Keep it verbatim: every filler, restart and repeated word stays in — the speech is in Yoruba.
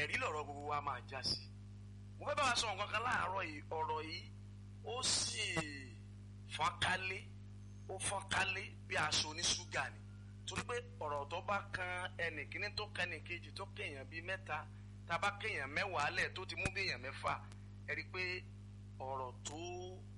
ẹ̀rí lọ̀rọ̀ gbogbo wa máa já sí. mo fẹ́ bá wa sọ nǹkan kan láàárọ̀ yìí, ọ̀rọ̀ yìí ó sì fọ́nkálé ó fọ́nkálé bí aṣọ oníṣúgà ni, torí pé ọ̀rọ̀ tó bá kan ẹnì kíní tó kan ẹnì kejì tó kéèyàn bíi mẹ́ta tá a bá kéèyàn mẹ́wàá lẹ̀ tó ti mú bí èèyàn mẹ́fà, ẹ rí i pé ọ̀rọ̀ tó